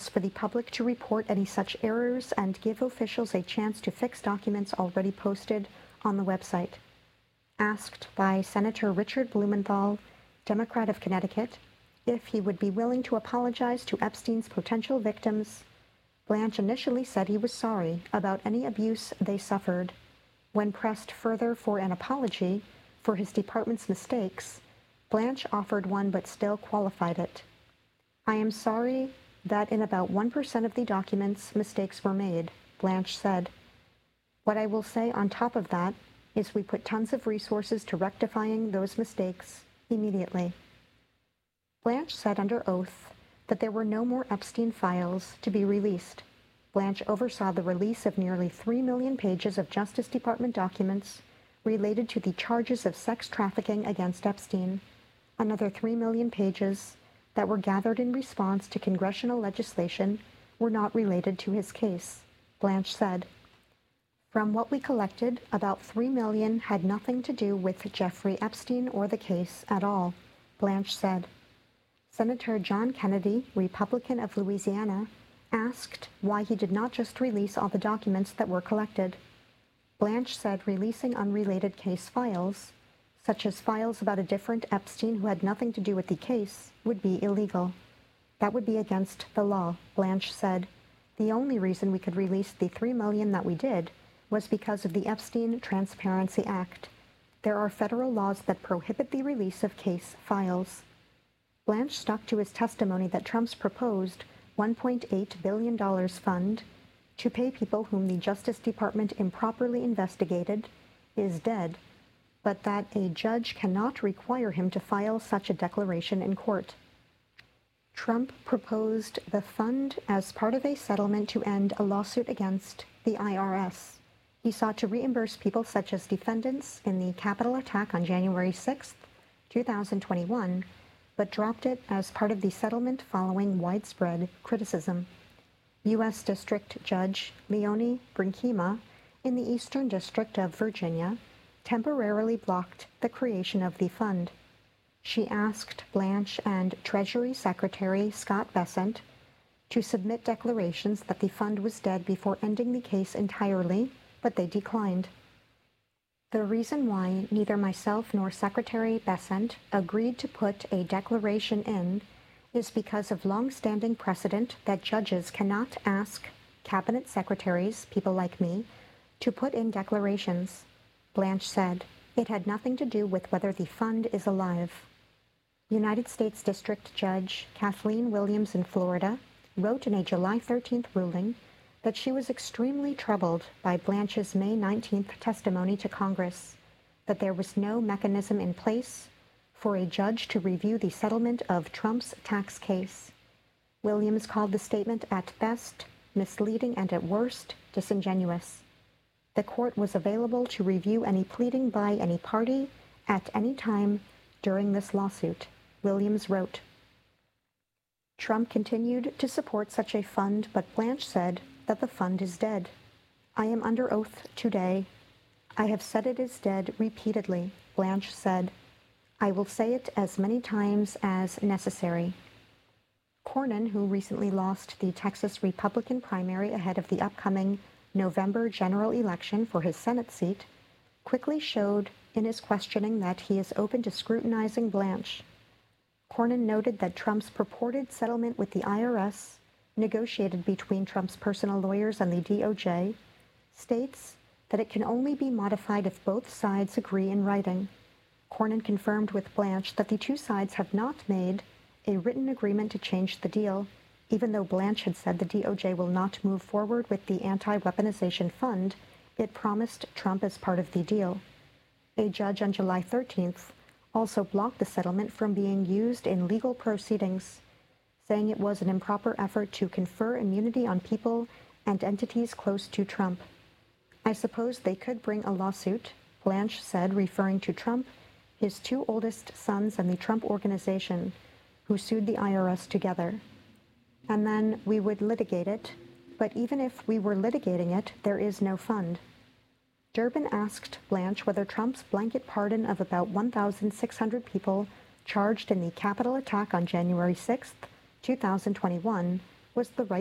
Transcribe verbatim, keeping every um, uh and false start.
for the public to report any such errors and give officials a chance to fix documents already posted on the website. Asked by Senator Richard Blumenthal, Democrat of Connecticut, if he would be willing to apologize to Epstein's potential victims, Blanche initially said he was sorry about any abuse they suffered. When pressed further for an apology for his department's mistakes, Blanche offered one but still qualified it. "I am sorry that in about one percent of the documents mistakes were made," Blanche said. "What I will say on top of that is we put tons of resources to rectifying those mistakes immediately." Blanche said under oath that there were no more Epstein files to be released. Blanche oversaw the release of nearly three million pages of Justice Department documents related to the charges of sex trafficking against Epstein, another three million pages that were gathered in response to congressional legislation were not related to his case, Blanche said. "From what we collected, about three million had nothing to do with Jeffrey Epstein or the case at all," Blanche said. Senator John Kennedy, Republican of Louisiana, asked why he did not just release all the documents that were collected. Blanche said releasing unrelated case files, such as files about a different Epstein who had nothing to do with the case, would be illegal. "That would be against the law," Blanche said. "The only reason we could release the three million that we did was because of the Epstein Transparency Act. There are federal laws that prohibit the release of case files." Blanche stuck to his testimony that Trump's proposed one point eight billion dollars fund to pay people whom the Justice Department improperly investigated is dead, but that a judge cannot require him to file such a declaration in court. Trump proposed the fund as part of a settlement to end a lawsuit against the I R S. He sought to reimburse people such as defendants in the Capitol attack on January sixth, two thousand twenty-one, but dropped it as part of the settlement following widespread criticism. U S District Judge Leonie Brinkema in the Eastern District of Virginia temporarily blocked the creation of the fund. She asked Blanche and Treasury Secretary Scott Bessent to submit declarations that the fund was dead before ending the case entirely, but they declined. The reason why neither myself nor Secretary Bessent agreed to put a declaration in is because of long-standing precedent that judges cannot ask cabinet secretaries, people like me, to put in declarations, Blanche said. It had nothing to do with whether the fund is alive. United States District Judge Kathleen Williams in Florida wrote in a July thirteenth ruling that she was extremely troubled by Blanche's May nineteenth testimony to Congress, that there was no mechanism in place for a judge to review the settlement of Trump's tax case. Williams called the statement at best misleading and at worst disingenuous. The court was available to review any pleading by any party at any time during this lawsuit, Williams wrote. Trump continued to support such a fund, but Blanche said that the fund is dead. "I am under oath today. I have said it is dead repeatedly," Blanche said. "I will say it as many times as necessary." Cornyn, who recently lost the Texas Republican primary ahead of the upcoming November general election for his Senate seat, quickly showed in his questioning that he is open to scrutinizing Blanche. Cornyn noted that Trump's purported settlement with the I R S, negotiated between Trump's personal lawyers and the D O J, states that it can only be modified if both sides agree in writing. Cornyn confirmed with Blanche that the two sides have not made a written agreement to change the deal, even though Blanche had said the D O J will not move forward with the anti-weaponization fund it promised Trump as part of the deal. A judge on July thirteenth also blocked the settlement from being used in legal proceedings, saying it was an improper effort to confer immunity on people and entities close to Trump. "I suppose they could bring a lawsuit," Blanche said, referring to Trump, his two oldest sons, and the Trump Organization, who sued the I R S together. "And then we would litigate it, but even if we were litigating it, there is no fund." Durbin asked Blanche whether Trump's blanket pardon of about one thousand six hundred people charged in the Capitol attack on January sixth, two thousand twenty-one, was the right